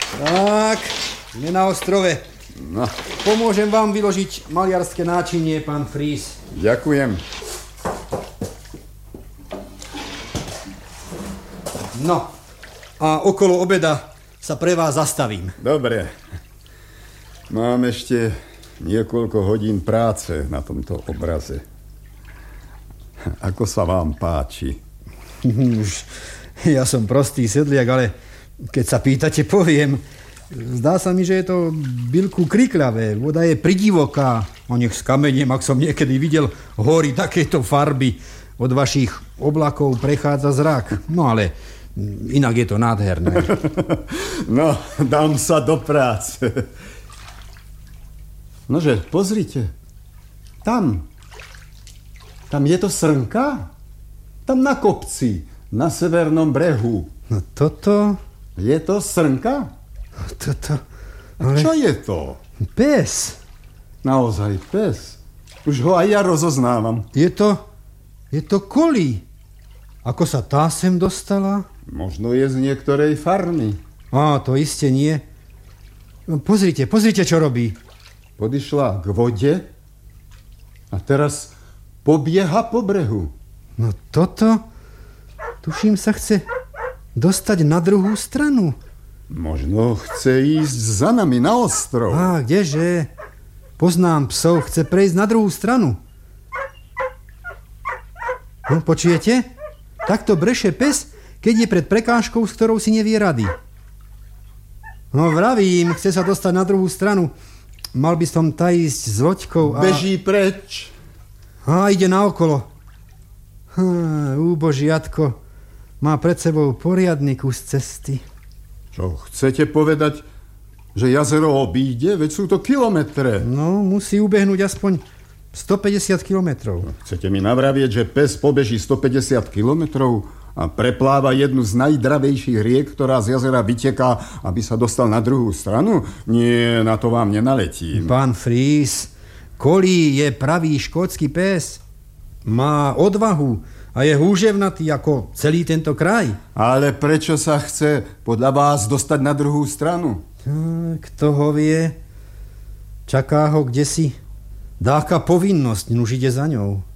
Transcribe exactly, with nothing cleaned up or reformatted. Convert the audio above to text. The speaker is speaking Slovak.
Tak, sme na ostrove. No. Pomôžem vám vyložiť maliarské náčinie, pán Fries. Ďakujem. No, a okolo obeda sa pre vás zastavím. Dobre. Mám ešte niekoľko hodín práce na tomto obraze. Ako sa vám páči? Už, ja som prostý sedliak, ale keď sa pýtate, poviem. Zdá sa mi, že je to bilku krikľavé. Voda je pridivoká. A nech skameniem, ak som niekedy videl hory takéto farby. Od vašich oblakov prechádza zrak. No ale inak je to nádherné. No, dám sa do práce. Nože, pozrite. Tam. Tam je to srnka? Tam na kopci, na severnom brehu. No toto... Je to srnka? Toto... Ale... Čo je to? Pes. Naozaj pes. Už ho aj ja rozoznávam. Je to... Je to kolí. Ako sa tá sem dostala? Možno je z niektorej farmy. Á, to iste nie. No, pozrite, pozrite, čo robí. Podišla k vode a teraz pobieha po brehu. No toto... Tuším, sa chce dostať na druhú stranu. Možno chce ísť za nami na ostrov. Á, kdeže? Poznám psov, chce prejsť na druhú stranu. No, počujete? Takto breše pes, keď je pred prekážkou, s ktorou si nevie rady. No, vravím, chce sa dostať na druhú stranu. Mal by som tá ísť s loďkou a... Beží preč. Á, ide naokolo. Hm, úbožiatko. Má pred sebou poriadny kus cesty. Čo, chcete povedať, že jazero obíde? Veď sú to kilometre. No, musí ubehnúť aspoň stopäťdesiat kilometrov. Chcete mi navravieť, že pes pobeží stopäťdesiat kilometrov a prepláva jednu z najdravejších riek, ktorá z jazera vyteká, aby sa dostal na druhú stranu? Nie, na to vám nenaletím. Pán Fries, Kolí je pravý škótsky pes. Má odvahu a je húževnatý ako celý tento kraj. Ale prečo sa chce podľa vás dostať na druhú stranu? Kto ho vie? Čaká ho kdesi. Dáka povinnosť, nuž ide za ňou.